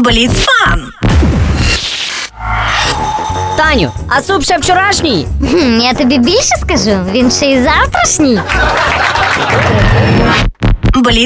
Бліцфан. Таню, а суп ще вчорашній? Я тобі більше скажу, він ще й завтрашній. Бліцфан.